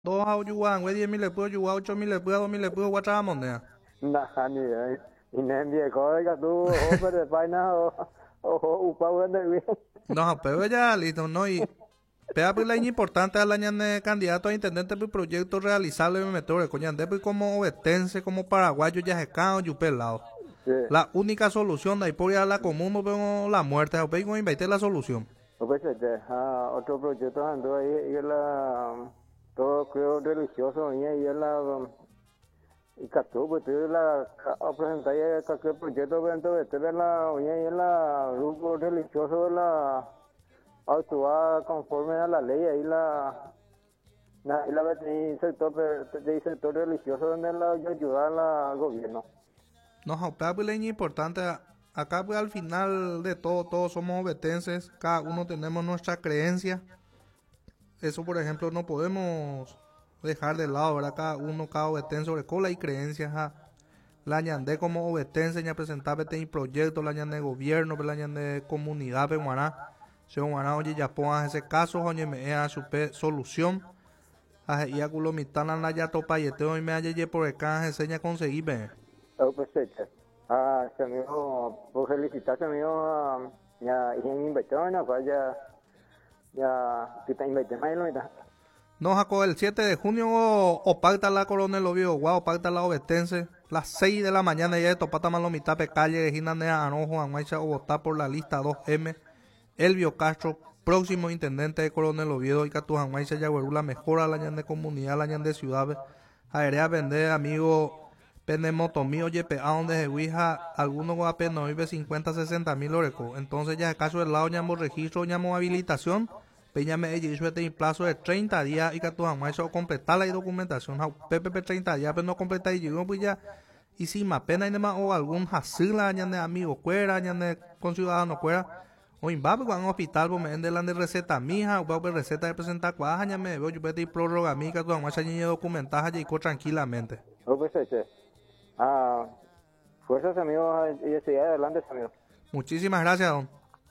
Dos a Uyuan, güey, 10.000 le puedo Uyuan, 8.000 le puedo, 2.000 le puedo, guachar moneda. Nah, ni đấy. Inem dia ko ka tu ho pe pai na ho upa wen de. No, pero ya, listo, no, y pega pues la importante a la ñane candidato a intendente por proyecto realizable me meto coña de pues como obetense, como paraguayo ya secado, yo pelado. Sí. La única solución de ahí por ir a la común, no veo la muerte, o vengo a inventar la solución. O pe se de otro proyecto ando ahí y la todo creo religioso y la y ka tu pues la presentar ya que proyecto vento de la y la grupo religioso la actúa conforme a la ley ahí y la sector religioso donde la ayuda al gobierno. No, pega pues la importante, acá pues al final de todo, todos somos obetenses, cada uno tenemos nuestra creencia. Eso, por ejemplo, no podemos dejar de lado, ¿verdad? Cada obetense sobre cola y creencias. La ñandé como obetense, ya presentaba este proyecto, la ñandé gobierno, la ñandé comunidad, peguaná. Se guaná, oye, ya pongan ese caso, oye, me a su solución. Y a culo mitana la ya topa y este hoy me haya por el canje, enseña a conseguir, ve. Pues se me dijo, por felicitar se me dijo, ya, y en inversión, pues ya, que te invertí más y lo mitad. No, Jaco, el 7 de junio o pacta la Coronel Oviedo, guau, pacta la obetense, las 6 de la mañana ya de topata malo mitad pe calle de Ginanea Anojo, Anguaycha o votar por la lista 2M, Elvio Castro, próximo intendente de Coronel Oviedo y Catu Anguaycha Yagüerula, mejora la ñan de comunidad, la ñan de ciudad, aérea vender, amigo, penemotomí, oye, pe a donde se guija, algunos guapes no vive 50, 60 mil oreco, entonces ya caso del lado llamo registro, llamo habilitación. Peña me hizo este plazo de 30 días y que tu jamás o completar la documentación. PPP 30 días, pero no completa y llegó pues ya. Y si más pena y demás o algún hasila, añade amigo cuera, añade con ciudadano cuera. O imbabe con un hospital, pues me vende la de receta mija, o pues receta de presentar cuaja, ya me veo, yo voy a prórroga mi que tu jamás añade documentaje y tranquilamente. Pues fuerzas amigos y seguir adelante amigos. Muchísimas gracias, don.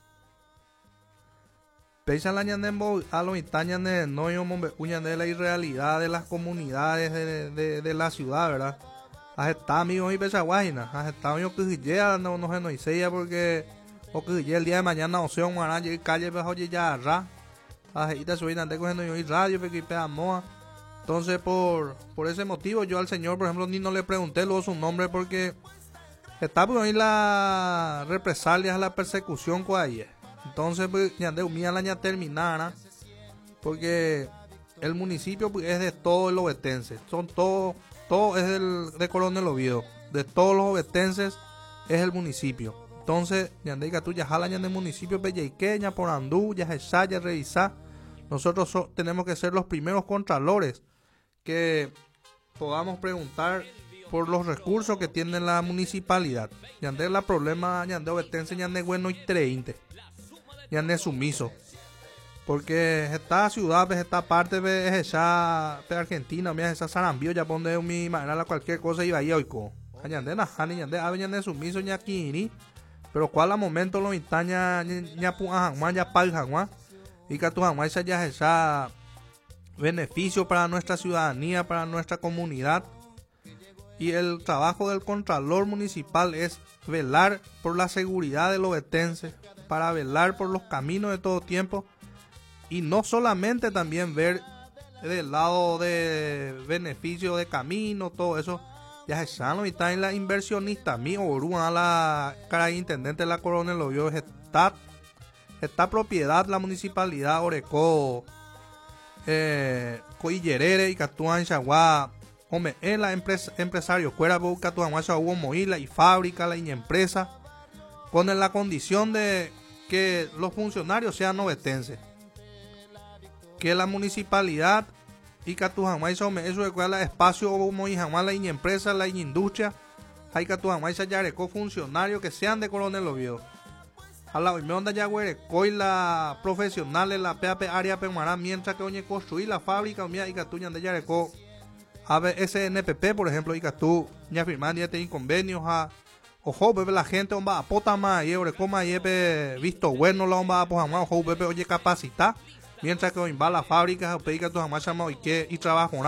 Pesa la ñanembo a los itañanes no yo de la irrealidad de las comunidades de la ciudad, ¿verdad? Has estado amigos y pesa guajina, has estado yo que ya no se nos hice porque o que el día de mañana o sea un araña y calle bajo ya ra. Has ido subiendo de cogiendo yo y radio porque pega moa. Entonces por ese motivo yo al señor, por ejemplo, ni no le pregunté luego su nombre porque está por ahí la represalias, la persecución con ayer. Entonces, pues, ya de humilla la ya terminara, porque el municipio pues, es de todos los obetenses, son todo es de Coronel Oviedo, de todos los obetenses es el municipio. Entonces, ya de tú ya jala ya del municipio Pelleiqueña, por Andú, ya ya revisar. Nosotros tenemos que ser los primeros contralores que podamos preguntar por los recursos que tiene la municipalidad. Ya de la problema ya de obetense ya de bueno y 30. Ya no es sumiso porque esta ciudad esta parte es esa Argentina esa Sarambío ya pone mi manera cualquier cosa y vaya oico añande na hani ñande añande sumiso ña kini pero cuál a momento lo instaña ña pu ajanwa ya pal janwa y que tu janwa esa beneficio para nuestra ciudadanía, para nuestra comunidad. Y el trabajo del contralor municipal es velar por la seguridad del obetense, para velar por los caminos de todo tiempo y no solamente también ver del lado de beneficio de camino, todo eso. Ya se sabe, está en la inversionista, mi Orúa, la cara intendente de la Coronel Oviedo, esta propiedad, la municipalidad Orecó, Coillerere y Catuán, Chaguá. Hombre, en la empresario fuera busca tu aguasa hubo moíla y fábrica la empresa con la condición de que los funcionarios sean obetenses, que la municipalidad y que tu aguasa eso de cuál espacio como y jamás la empresa la industria hay que tu aguasa ya recó funcionarios que sean de Coronel Oviedo a la me onda ya güey coi la profesionales la PAP área pemará mientras que oye construir la fábrica mía y que tu ya recó SNPP, por ejemplo, y que tú ya firman ya tienen convenios ojo, bebe la gente, homba, apota más, y coma, y visto bueno, la homba, pues, ojo, bebe, oye, capacita, mientras que hoy va a la fábrica, pedica tu jamás y trabajo